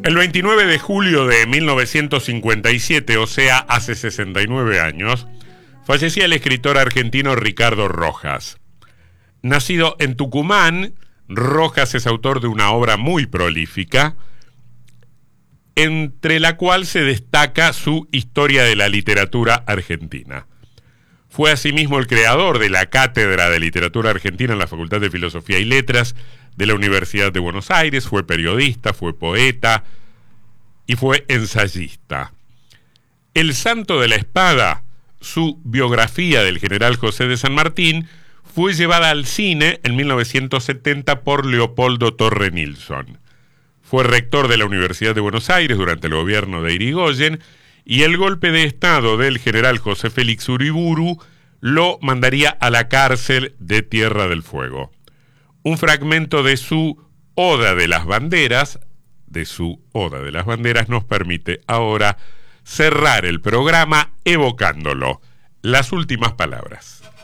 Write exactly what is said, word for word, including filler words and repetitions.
El veintinueve de julio de mil novecientos cincuenta y siete, o sea, hace sesenta y nueve años, fallecía el escritor argentino Ricardo Rojas. Nacido en Tucumán, Rojas es autor de una obra muy prolífica, entre la cual se destaca su Historia de la Literatura Argentina. Fue asimismo el creador de la Cátedra de Literatura Argentina en la Facultad de Filosofía y Letras de la Universidad de Buenos Aires, fue periodista, fue poeta y fue ensayista. El Santo de la Espada, su biografía del general José de San Martín, fue llevada al cine en mil novecientos setenta por Leopoldo Torre Nilsson. Fue rector de la Universidad de Buenos Aires durante el gobierno de Irigoyen, y el golpe de estado del general José Félix Uriburu lo mandaría a la cárcel de Tierra del Fuego. Un fragmento de su Oda de las Banderas, de su Oda de las Banderas, nos permite ahora cerrar el programa evocándolo. Las últimas palabras.